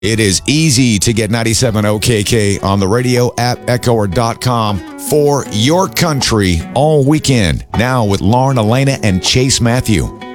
It is easy to get 97 OKK on the radio app, Echo, or .com for your country all weekend. Now with Lauren Elena and Chase Matthew.